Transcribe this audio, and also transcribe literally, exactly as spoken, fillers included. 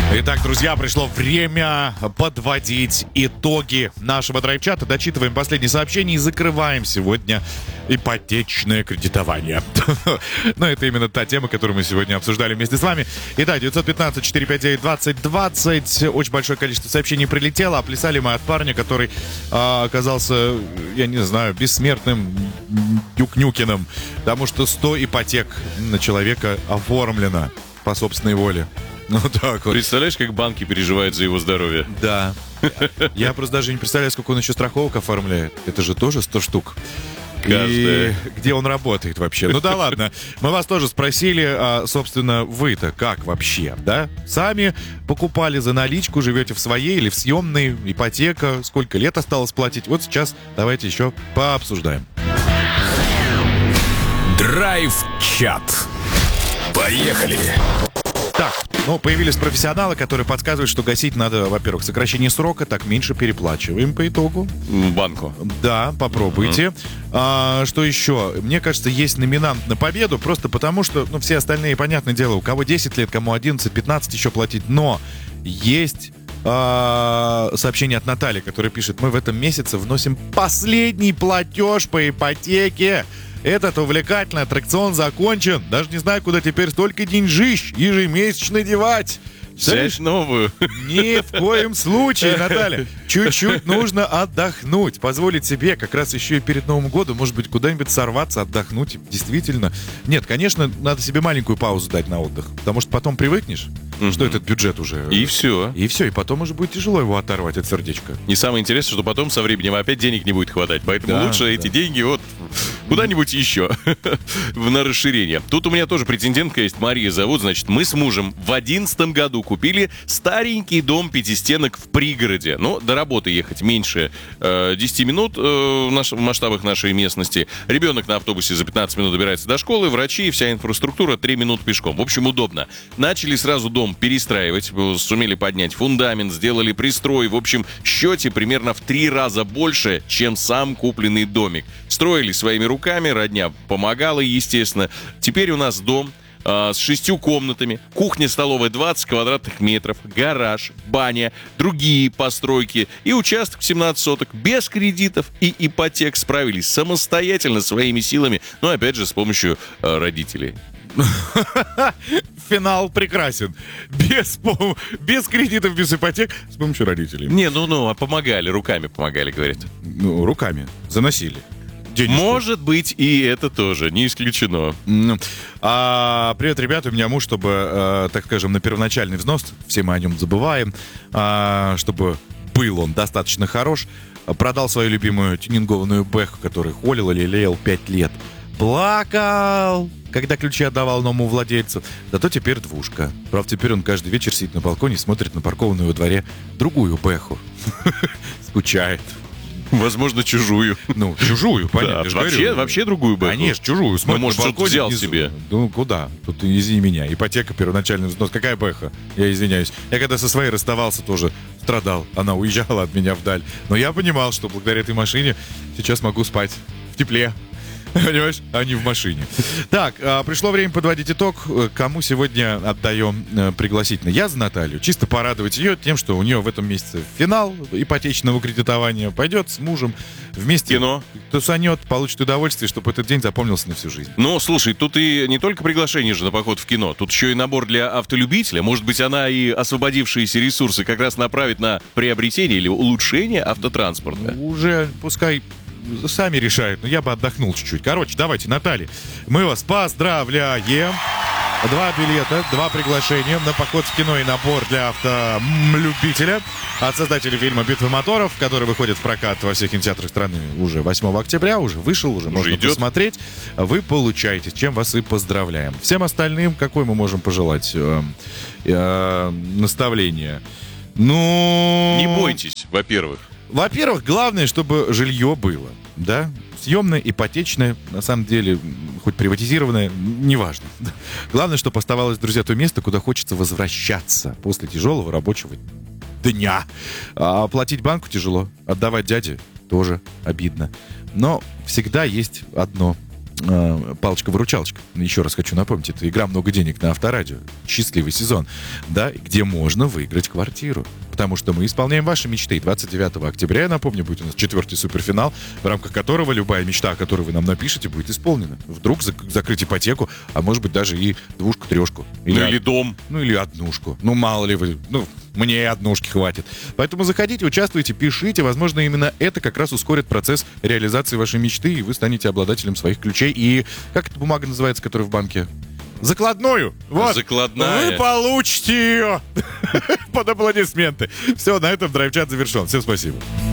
Итак, друзья, пришло время подводить итоги нашего драйв-чата. Дочитываем последние сообщения и закрываем сегодня ипотечное кредитование. Но это именно та тема, которую мы сегодня обсуждали вместе с вами. Итак, девять один пять четыре пять девять двадцать двадцать. Очень большое количество сообщений прилетело. А плясали мы от парня, который а, оказался, я не знаю, бессмертным Дюк-Нюкиным. Потому что сто ипотек на человека оформлено по собственной воле. Ну так вот. Представляешь, как банки переживают за его здоровье? Да. Я просто даже не представляю, сколько он еще страховок оформляет. Это же тоже сто штук. Каждая. И где он работает вообще? Ну да ладно. Мы вас тоже спросили, а, собственно, вы-то как вообще, да? Сами покупали за наличку, живете в своей или в съемной, ипотека, сколько лет осталось платить? Вот сейчас давайте еще пообсуждаем. Драйв-чат. Поехали! Так, ну, появились профессионалы, которые подсказывают, что гасить надо, во-первых, сокращение срока, так меньше переплачиваем по итогу. Банку. Да, попробуйте. Uh-huh. А, что еще? Мне кажется, есть номинант на победу, просто потому что, ну, все остальные, понятное дело, у кого десять лет, кому одиннадцать, пятнадцать еще платить, но есть... А, сообщение от Натальи, которая пишет: мы в этом месяце вносим последний платеж по ипотеке. Этот увлекательный аттракцион закончен. Даже не знаю, куда теперь столько деньжищ ежемесячно девать. Взять новую? Ни в коем случае, Наталья. Чуть-чуть нужно отдохнуть. Позволить себе как раз еще и перед Новым годом, может быть, куда-нибудь сорваться, отдохнуть. Действительно. Нет, конечно, надо себе маленькую паузу дать на отдых. Потому что потом привыкнешь, mm-hmm. что этот бюджет уже... И все. И все. И потом уже будет тяжело его оторвать от сердечка. И самое интересное, что потом со временем опять денег не будет хватать. Поэтому да, лучше да. эти деньги вот куда-нибудь еще на расширение. Тут у меня тоже претендентка есть, Мария зовут. Значит, мы с мужем в одиннадцатом году купили старенький дом пятистенок в пригороде. Ну, до работы ехать меньше э, десять минут э, в, наш, в масштабах нашей местности. Ребенок на автобусе за пятнадцать минут добирается до школы, врачи, вся инфраструктура три минуты пешком. В общем, удобно. Начали сразу дом перестраивать, сумели поднять фундамент, сделали пристрой. В общем, в счете примерно в три раза больше, чем сам купленный домик. Строили своими руками, родня помогала, естественно. Теперь у нас дом с шестью комнатами, кухня-столовая двадцать квадратных метров, гараж, баня, другие постройки и участок семнадцать соток. Без кредитов и ипотек справились самостоятельно своими силами, но опять же с помощью э, родителей. Финал прекрасен. Без, без кредитов, без ипотек, с помощью родителей. Не, ну-ну, помогали, руками помогали, говорят. Ну, руками. Заносили. Денежку. Может быть, и это тоже, не исключено. А, привет, ребята, у меня муж, чтобы, а, так скажем, на первоначальный взнос, все мы о нем забываем, а, чтобы был он достаточно хорош, продал свою любимую тюнингованную бэху, которую холил или лелеял пять лет. Плакал, когда ключи отдавал новому владельцу. Зато теперь двушка. Правда, теперь он каждый вечер сидит на балконе и смотрит на паркованную во дворе другую бэху. Скучает. Возможно, чужую. Ну, чужую, понятно. Да, вообще, говорю, вообще другую бэху. Конечно, чужую. Ну, может, что-то взял внизу. себе. Ну, куда? Тут, извини меня, ипотека, первоначальный взнос. Какая бэха? Я извиняюсь. Я когда со своей расставался, тоже страдал. Она уезжала от меня вдаль. Но я понимал, что благодаря этой машине сейчас могу спать в тепле. Понимаешь? А не в машине. Так, пришло время подводить итог. Кому сегодня отдаем пригласительно? Я за Наталью. Чисто порадовать ее тем, что у нее в этом месяце финал ипотечного кредитования. Пойдет с мужем вместе. Кино. Тусанет, получит удовольствие, чтобы этот день запомнился на всю жизнь. Ну, слушай, тут и не только приглашение же на поход в кино. Тут еще и набор для автолюбителя. Может быть, она и освободившиеся ресурсы как раз направит на приобретение или улучшение автотранспорта. Уже пускай... сами решают, но я бы отдохнул чуть-чуть. Короче, давайте, Наталья, мы вас поздравляем. Два билета, два приглашения на поход в кино и набор для автолюбителя от создателей фильма «Битва моторов», который выходит в прокат во всех кинотеатрах страны уже восьмого октября, уже вышел, уже, уже можно идет. посмотреть. Вы получаете, с чем вас и поздравляем. Всем остальным какое мы можем пожелать э, э, наставление? Ну... Не бойтесь, во-первых. Во-первых, главное, чтобы жилье было, да? Съемное, ипотечное, на самом деле, хоть приватизированное, неважно. Главное, чтобы оставалось, друзья, то место, куда хочется возвращаться после тяжелого рабочего дня. А платить банку тяжело, отдавать дяде тоже обидно. Но всегда есть одно. э, палочка-выручалочка. Еще раз хочу напомнить, это игра «Много денег» на Авторадио. Счастливый сезон, да, где можно выиграть квартиру. Потому что мы исполняем ваши мечты. двадцать девятого октября, я напомню, будет у нас четвертый суперфинал, в рамках которого любая мечта, которую вы нам напишете, будет исполнена. Вдруг зак- закрыть ипотеку, а может быть даже и двушку-трешку. Ну или дом. Ну или однушку. Ну мало ли вы, ну мне и однушки хватит. Поэтому заходите, участвуйте, пишите. Возможно, именно это как раз ускорит процесс реализации вашей мечты, и вы станете обладателем своих ключей. И как эта бумага называется, которая в банке? Закладную. Вот. Закладная. Вы получите ее под аплодисменты. Все, на этом драйв-чат завершен. Всем спасибо.